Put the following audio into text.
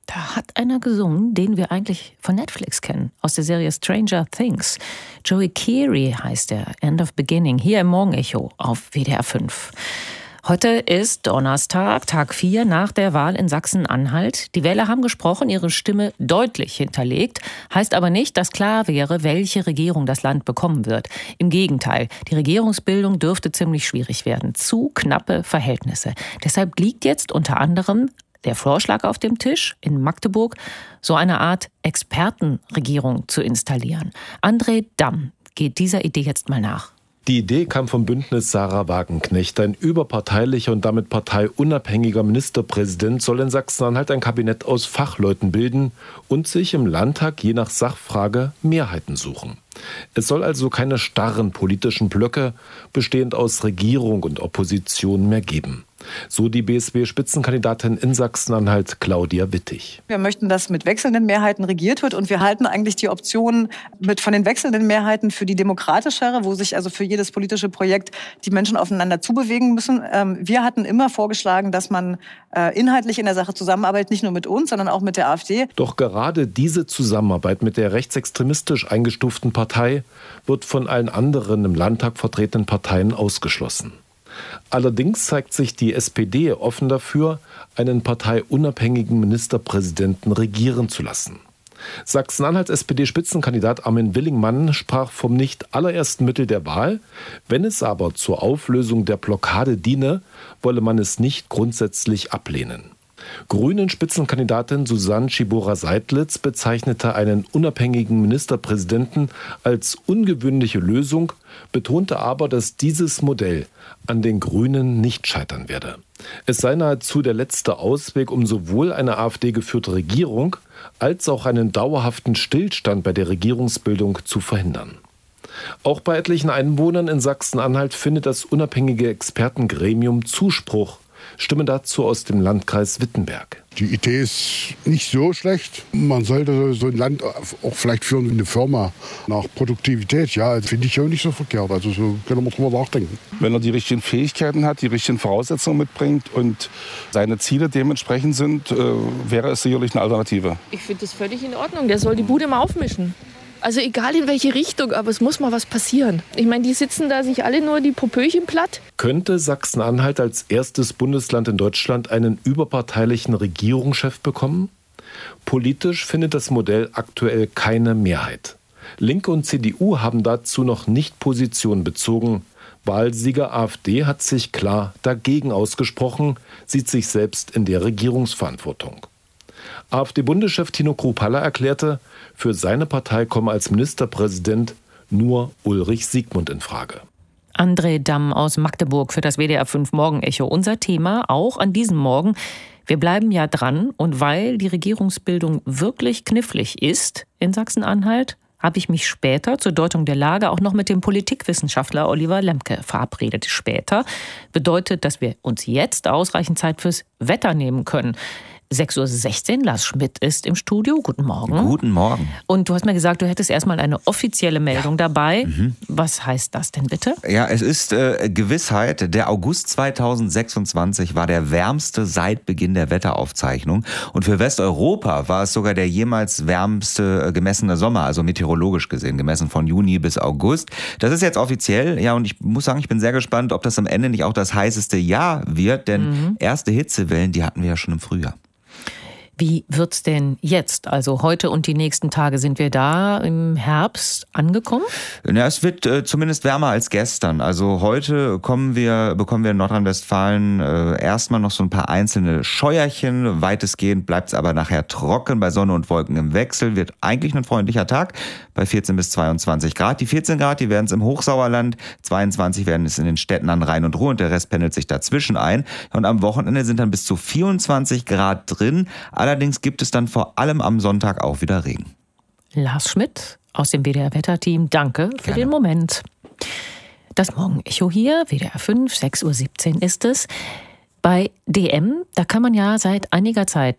Da hat einer gesungen, den wir eigentlich von Netflix kennen, aus der Serie Stranger Things. Joey Keery heißt er, End of Beginning, hier im Morgenecho auf WDR 5. Heute ist Donnerstag, Tag 4 nach der Wahl in Sachsen-Anhalt. Die Wähler haben gesprochen, ihre Stimme deutlich hinterlegt. Heißt aber nicht, dass klar wäre, welche Regierung das Land bekommen wird. Im Gegenteil, die Regierungsbildung dürfte ziemlich schwierig werden. Zu knappe Verhältnisse. Deshalb liegt jetzt unter anderem der Vorschlag auf dem Tisch, in Magdeburg so eine Art Expertenregierung zu installieren. André Damm geht dieser Idee jetzt mal nach. Die Idee kam vom Bündnis Sarah Wagenknecht. Ein überparteilicher und damit parteiunabhängiger Ministerpräsident soll in Sachsen-Anhalt ein Kabinett aus Fachleuten bilden und sich im Landtag je nach Sachfrage Mehrheiten suchen. Es soll also keine starren politischen Blöcke, bestehend aus Regierung und Opposition, mehr geben. So die BSW-Spitzenkandidatin in Sachsen-Anhalt, Claudia Wittig. Wir möchten, dass mit wechselnden Mehrheiten regiert wird, und wir halten eigentlich die Option von den wechselnden Mehrheiten für die demokratischere, wo sich also für jedes politische Projekt die Menschen aufeinander zubewegen müssen. Wir hatten immer vorgeschlagen, dass man inhaltlich in der Sache zusammenarbeitet, nicht nur mit uns, sondern auch mit der AfD. Doch gerade diese Zusammenarbeit mit der rechtsextremistisch eingestuften Partei wird von allen anderen im Landtag vertretenen Parteien ausgeschlossen. Allerdings zeigt sich die SPD offen dafür, einen parteiunabhängigen Ministerpräsidenten regieren zu lassen. Sachsen-Anhalts SPD-Spitzenkandidat Armin Willingmann sprach vom nicht allerersten Mittel der Wahl. Wenn es aber zur Auflösung der Blockade diene, wolle man es nicht grundsätzlich ablehnen. Grünen-Spitzenkandidatin Susanne Schibora-Seidlitz bezeichnete einen unabhängigen Ministerpräsidenten als ungewöhnliche Lösung, betonte aber, dass dieses Modell an den Grünen nicht scheitern werde. Es sei nahezu der letzte Ausweg, um sowohl eine AfD-geführte Regierung als auch einen dauerhaften Stillstand bei der Regierungsbildung zu verhindern. Auch bei etlichen Einwohnern in Sachsen-Anhalt findet das unabhängige Expertengremium Zuspruch. Stimme dazu aus dem Landkreis Wittenberg. Die Idee ist nicht so schlecht. Man sollte so ein Land auch vielleicht führen wie eine Firma nach Produktivität. Ja, finde ich auch nicht so verkehrt. Also so können wir drüber nachdenken. Wenn er die richtigen Fähigkeiten hat, die richtigen Voraussetzungen mitbringt und seine Ziele dementsprechend sind, wäre es sicherlich eine Alternative. Ich finde das völlig in Ordnung. Der soll die Bude mal aufmischen. Also egal in welche Richtung, aber es muss mal was passieren. Ich meine, die sitzen da sich alle nur die Popöchen platt. Könnte Sachsen-Anhalt als erstes Bundesland in Deutschland einen überparteilichen Regierungschef bekommen? Politisch findet das Modell aktuell keine Mehrheit. Linke und CDU haben dazu noch nicht Position bezogen. Wahlsieger AfD hat sich klar dagegen ausgesprochen, sieht sich selbst in der Regierungsverantwortung. AfD-Bundeschef Tino Kruppalla erklärte, für seine Partei komme als Ministerpräsident nur Ulrich Siegmund in Frage. André Damm aus Magdeburg für das WDR 5 Morgenecho. Unser Thema auch an diesem Morgen. Wir bleiben ja dran, und weil die Regierungsbildung wirklich knifflig ist in Sachsen-Anhalt, habe ich mich später zur Deutung der Lage auch noch mit dem Politikwissenschaftler Oliver Lemke verabredet. Später bedeutet, dass wir uns jetzt ausreichend Zeit fürs Wetter nehmen können. 6:16 Uhr, Lars Schmidt ist im Studio. Guten Morgen. Guten Morgen. Und du hast mir gesagt, du hättest erstmal eine offizielle Meldung dabei. Was heißt das denn bitte? Ja, es ist Gewissheit. Der August 2026 war der wärmste seit Beginn der Wetteraufzeichnung. Und für Westeuropa war es sogar der jemals wärmste gemessene Sommer, also meteorologisch gesehen, gemessen von Juni bis August. Das ist jetzt offiziell. Ja, und ich muss sagen, ich bin sehr gespannt, ob das am Ende nicht auch das heißeste Jahr wird. Denn erste Hitzewellen, die hatten wir ja schon im Frühjahr. Wie wird's denn jetzt? Also heute und die nächsten Tage, sind wir da im Herbst angekommen? Ja, es wird zumindest wärmer als gestern. Also heute bekommen wir in Nordrhein-Westfalen erstmal noch so ein paar einzelne Scheuerchen. Weitestgehend bleibt es aber nachher trocken bei Sonne und Wolken im Wechsel. Wird eigentlich ein freundlicher Tag bei 14 bis 22 Grad. Die 14 Grad, die werden es im Hochsauerland, 22 werden es in den Städten an Rhein und Ruhr und der Rest pendelt sich dazwischen ein. Und am Wochenende sind dann bis zu 24 Grad drin. Allerdings gibt es dann vor allem am Sonntag auch wieder Regen. Lars Schmidt aus dem WDR-Wetterteam, danke für den Moment. Das Morgenecho hier, WDR 5, 6:17 Uhr ist es. Bei DM, da kann man ja seit einiger Zeit